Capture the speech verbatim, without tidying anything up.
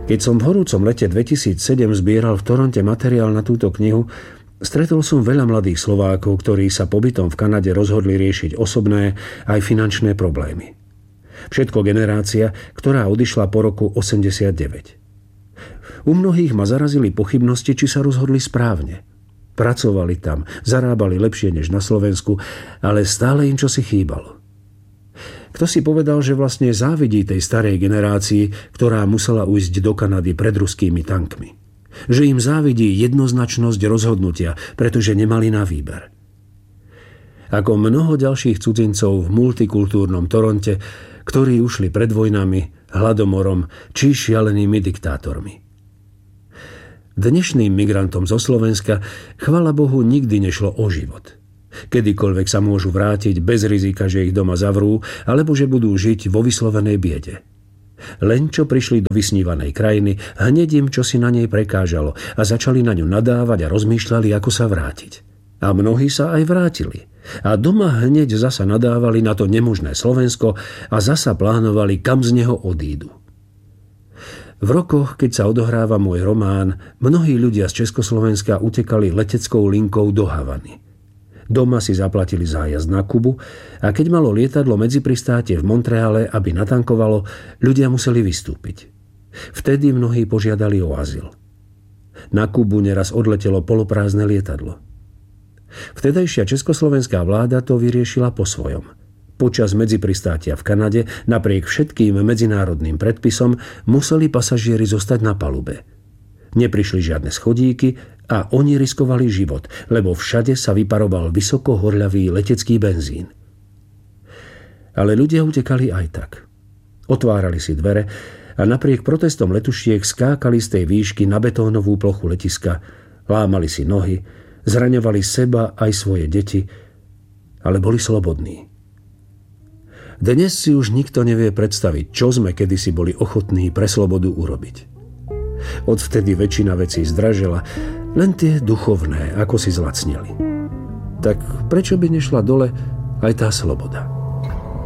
Keď som v horúcom lete dvetisícsedem zbieral v Toronte materiál na túto knihu, stretol som veľa mladých Slovákov, ktorí sa pobytom v Kanade rozhodli riešiť osobné aj finančné problémy. Všetko generácia, ktorá odišla po roku osemdesiatdeväť. U mnohých ma zarazili pochybnosti, či sa rozhodli správne. Pracovali tam, zarábali lepšie než na Slovensku, ale stále im čosi chýbalo. Kto si povedal, že vlastne závidí tej starej generácii, ktorá musela ujsť do Kanady pred ruskými tankmi. Že im závidí jednoznačnosť rozhodnutia, pretože nemali na výber. Ako mnoho ďalších cudzincov v multikultúrnom Toronte, ktorí ušli pred vojnami, hladomorom či šialenými diktátormi. Dnešným migrantom zo Slovenska, chvala Bohu, nikdy nešlo o život. Kedykoľvek sa môžu vrátiť bez rizika, že ich doma zavrú, alebo že budú žiť vo vyslovenej biede. Len čo prišli do vysnívanej krajiny, hneď im čosi na nej prekážalo a začali na ňu nadávať a rozmýšľali, ako sa vrátiť. A mnohí sa aj vrátili. A doma hneď zasa nadávali na to nemožné Slovensko a zasa plánovali, kam z neho odídu. V rokoch, keď sa odohráva môj román, mnohí ľudia z Československa utekali leteckou linkou do Havany. Doma si zaplatili zájazd na Kubu a keď malo lietadlo medzi pristátie v Montreale, aby natankovalo, ľudia museli vystúpiť. Vtedy mnohí požiadali o azyl. Na Kubu neraz odletelo poloprázdne lietadlo. Vtedajšia československá vláda to vyriešila po svojom. Počas medzipristátia v Kanade, napriek všetkým medzinárodným predpisom, museli pasažieri zostať na palube. Neprišli žiadne schodíky a oni riskovali život, lebo všade sa vyparoval vysoko horľavý letecký benzín. Ale ľudia utekali aj tak. Otvárali si dvere a napriek protestom letušiek skákali z tej výšky na betónovú plochu letiska, lámali si nohy, zraňovali seba aj svoje deti, ale boli slobodní. Dnes si už nikto nevie predstaviť, čo sme kedysi boli ochotní pre slobodu urobiť. Odvtedy väčšina vecí zdražela, len tie duchovné, ako si zlacneli. Tak prečo by nešla dole aj tá sloboda?